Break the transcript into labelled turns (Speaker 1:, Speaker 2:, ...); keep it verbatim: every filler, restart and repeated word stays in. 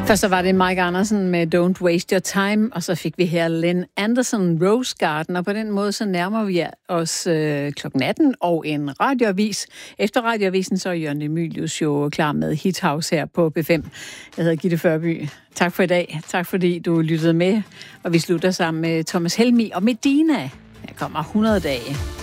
Speaker 1: Først så var det Mike Andersen med Don't Waste Your Time, og så fik vi her Lynn Anderson, Rose Garden, og på den måde så nærmer vi os øh, klokken atten og en radioavis. Efter radioavisen så er Jørgen De Mylius jo klar med Hit House her på B fem. Jeg hedder Gitte Førby. Tak for i dag. Tak fordi du lyttede med, og vi slutter sammen med Thomas Helmig og Medina. Her kommer hundrede dage.